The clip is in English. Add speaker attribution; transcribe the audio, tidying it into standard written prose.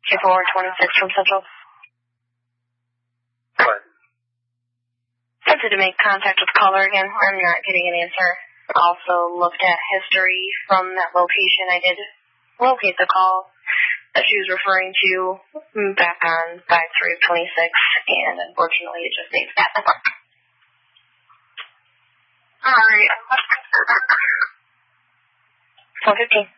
Speaker 1: 2426 from Central.
Speaker 2: What?
Speaker 1: Attempted to make contact with the caller again. I'm not getting an answer. Also looked at history from that location. I did locate the call that she was referring to back on 5/3 of 26, and unfortunately it just states that.
Speaker 2: Alright,
Speaker 1: 415.